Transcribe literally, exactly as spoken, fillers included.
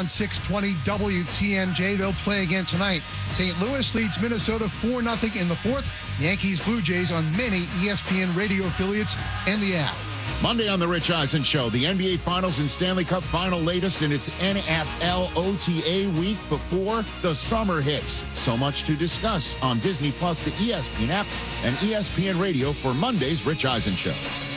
on six twenty W T M J. They'll play again tonight. Saint Louis leads Minnesota four nothing in the fourth. Yankees Blue Jays on many E S P N radio affiliates and the app. Monday on The Rich Eisen Show, the N B A Finals and Stanley Cup Final latest in its N F L O T A week before the summer hits. So much to discuss on Disney Plus, the E S P N app, and E S P N Radio for Monday's Rich Eisen Show.